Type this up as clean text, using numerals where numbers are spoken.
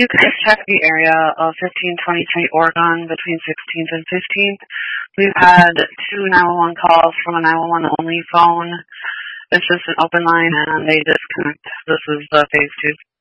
you could check the area of 1523 Oregon between 16th and 15th. We've had 2 911 calls from a 911 only phone. It's just an open line and they disconnect. This is the phase 2.